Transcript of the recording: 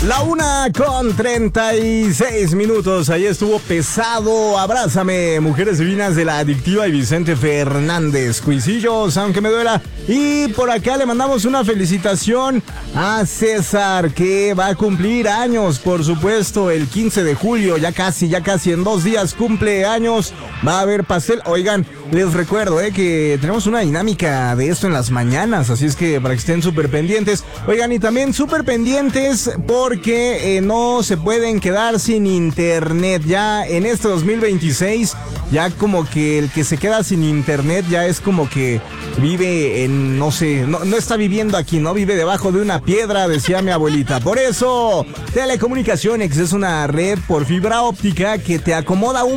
1:36. Ahí estuvo Pesado, Abrázame, Mujeres Divinas de La Adictiva y Vicente Fernández, Cuisillos, Aunque Me Duela. Y por acá le mandamos una felicitación a César, que va a cumplir años, por supuesto, el 15 de julio, ya casi en 2 días cumple años. Va a haber pastel. Oigan, les recuerdo que tenemos una dinámica de esto en las mañanas, así es que para que estén súper pendientes. Oigan, y también súper pendientes porque no se pueden quedar sin internet. Ya en este 2026, ya como que el que se queda sin internet ya es como que vive en, no sé, no está viviendo aquí, no vive debajo de una piedra, decía mi abuelita. Por eso, Telecomunicaciones es una red por fibra óptica que te acomoda un